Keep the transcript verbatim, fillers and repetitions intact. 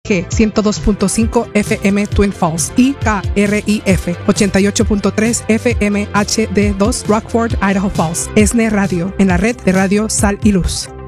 K ciento dos punto cinco F M Twin Falls y K R I F ochenta y ocho punto tres F M H D dos Rockford, Idaho Falls. ESNE Radio, en la red de Radio Sal y Luz.